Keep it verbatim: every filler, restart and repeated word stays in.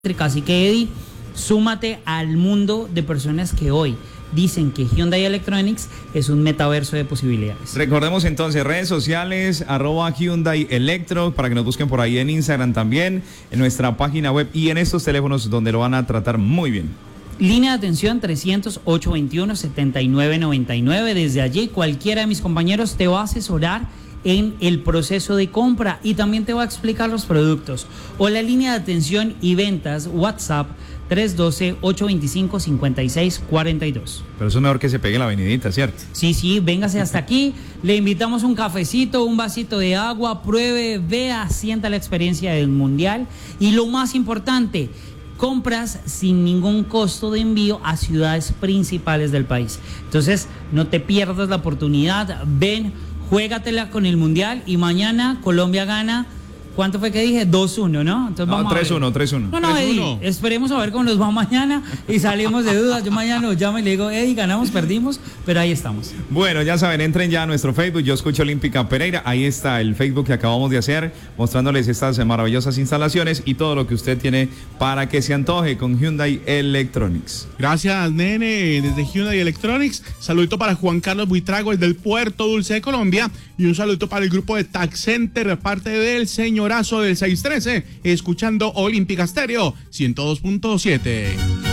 Así que, Eddie, súmate al mundo de personas que hoy dicen que Hyundai Electronics es un metaverso de posibilidades. Recordemos entonces redes sociales, arroba Hyundai Electro, para que nos busquen por ahí en Instagram también, en nuestra página web y en estos teléfonos donde lo van a tratar muy bien. Línea de atención trescientos, ochocientos veintiuno, setenta y nueve noventa y nueve. Desde allí cualquiera de mis compañeros te va a asesorar en el proceso de compra y también te va a explicar los productos. O la línea de atención y ventas WhatsApp tres uno dos, ocho dos cinco, cinco seis cuatro dos. Pero eso es mejor que se pegue la avenidita, ¿cierto? Sí, sí, véngase hasta aquí, le invitamos un cafecito, un vasito de agua, pruebe, vea, sienta la experiencia del Mundial y lo más importante, compras sin ningún costo de envío a ciudades principales del país. Entonces, no te pierdas la oportunidad, ven, juégatela con el Mundial y mañana Colombia gana. ¿Cuánto fue que dije? dos uno, ¿no? Entonces no, vamos tres uno, tres uno. No, no, Eddie, esperemos a ver cómo nos va mañana y salimos de dudas. Yo mañana lo llamo y le digo, Eddie, ganamos, perdimos, pero ahí estamos. Bueno, ya saben, entren ya a nuestro Facebook, Yo Escucho Olímpica Pereira. Ahí está el Facebook que acabamos de hacer, mostrándoles estas maravillosas instalaciones y todo lo que usted tiene para que se antoje con Hyundai Electronics. Gracias, nene, desde Hyundai Electronics. Saludito para Juan Carlos Buitrago, desde el Puerto Dulce de Colombia. Y un saludito para el grupo de Tax Center, parte del señorazo del seiscientos trece, escuchando Olímpica Stereo ciento dos punto siete.